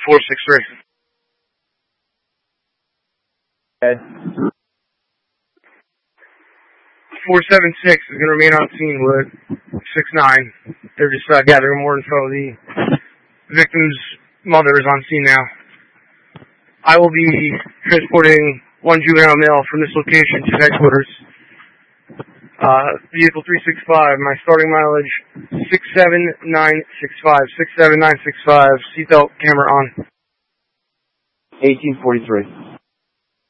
463. Okay. 476 is going to remain on scene with 69. They're just gathering more info. The victim's mother is on scene now. I will be transporting one juvenile male from this location to headquarters. Vehicle 365, my starting mileage 67965. 67965. Seatbelt camera on. 1843.